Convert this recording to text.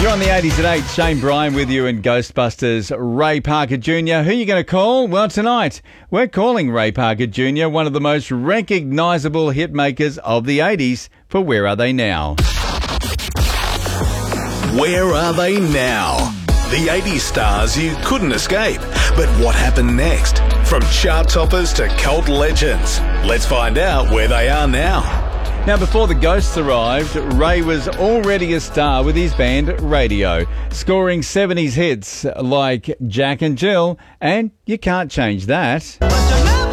You're on the 80s at 8. Shane Bryan with you and Ghostbusters Ray Parker Jr. Who are you going to call? Well, tonight we're calling Ray Parker Jr., one of the most recognisable hit makers of the 80s, for Where Are They Now? Where are they now? The 80s stars you couldn't escape. But what happened next? From chart toppers to cult legends. Let's find out where they are now. Now, before the Ghosts arrived, Ray was already a star with his band Radio, scoring 70s hits like Jack and Jill, and You Can't Change That.